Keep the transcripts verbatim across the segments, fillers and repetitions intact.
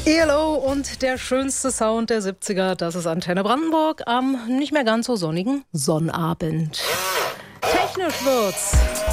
E L O und der schönste Sound der siebziger, das ist Antenne Brandenburg am nicht mehr ganz so sonnigen Sonnabend. Technisch wird's.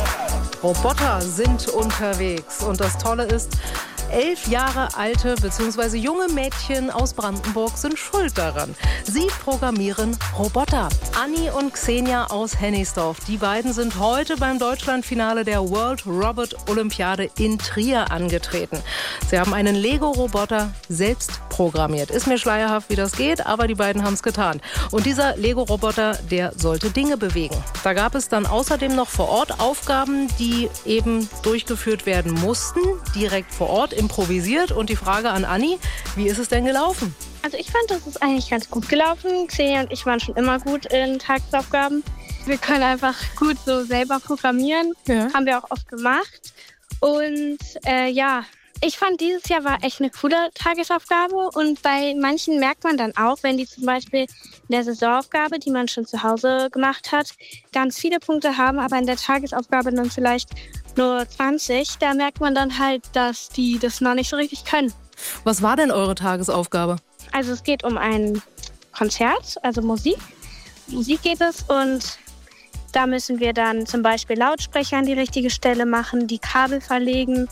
Roboter sind unterwegs und das Tolle ist, elf Jahre alte bzw. junge Mädchen aus Brandenburg sind schuld daran. Sie programmieren Roboter. Anni und Xenia aus Hennigsdorf. Die beiden sind heute beim Deutschlandfinale der World Robot Olympiade in Trier angetreten. Sie haben einen Lego-Roboter selbst programmiert. Ist mir schleierhaft, wie das geht, aber die beiden haben es getan. Und dieser Lego-Roboter, der sollte Dinge bewegen. Da gab es dann außerdem noch vor Ort Aufgaben, die eben durchgeführt werden mussten, direkt vor Ort improvisiert. Und die Frage an Anni, wie ist es denn gelaufen? Also ich fand, das ist eigentlich ganz gut gelaufen. Xenia und ich waren schon immer gut in Tagesaufgaben. Wir können einfach gut so selber programmieren. Ja. Haben wir auch oft gemacht. Und äh, ja, ich fand, dieses Jahr war echt eine coole Tagesaufgabe. Und bei manchen merkt man dann auch, wenn die zum Beispiel in der Saisonaufgabe, die man schon zu Hause gemacht hat, ganz viele Punkte haben, aber in der Tagesaufgabe dann vielleicht nur zwanzig. Da merkt man dann halt, dass die das noch nicht so richtig können. Was war denn eure Tagesaufgabe? Also es geht um ein Konzert, also Musik. Musik geht es und da müssen wir dann zum Beispiel Lautsprecher an die richtige Stelle machen, die Kabel verlegen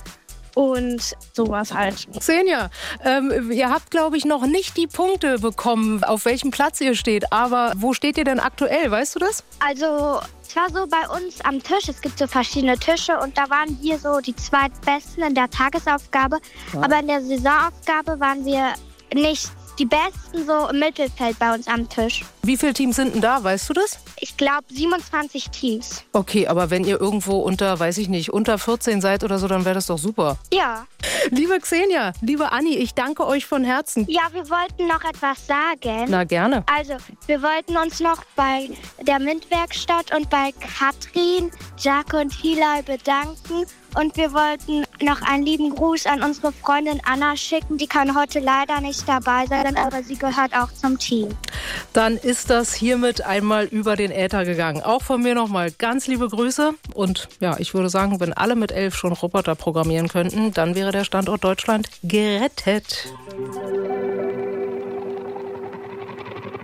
und sowas halt. Xenia, ähm, ihr habt, glaube ich, noch nicht die Punkte bekommen, auf welchem Platz ihr steht. Aber wo steht ihr denn aktuell? Weißt du das? Also es war so bei uns am Tisch, es gibt so verschiedene Tische und da waren wir so die zweitbesten in der Tagesaufgabe. Ja. Aber in der Saisonaufgabe waren wir nicht die Besten so im Mittelfeld bei uns am Tisch. Wie viele Teams sind denn da, weißt du das? Ich glaube siebenundzwanzig Teams. Okay, aber wenn ihr irgendwo unter, weiß ich nicht, unter vierzehn seid oder so, dann wäre das doch super. Ja. Liebe Xenia, liebe Anni, ich danke euch von Herzen. Ja, wir wollten noch etwas sagen. Na, gerne. Also, wir wollten uns noch bei der MINT-Werkstatt und bei Katrin, Jack und Hilal bedanken. Und wir wollten noch einen lieben Gruß an unsere Freundin Anna schicken. Die kann heute leider nicht dabei sein, aber sie gehört auch zum Team. Dann ist das hiermit einmal über den Äther gegangen. Auch von mir nochmal ganz liebe Grüße. Und ja, ich würde sagen, wenn alle mit elf schon Roboter programmieren könnten, dann wäre der Standort Deutschland gerettet.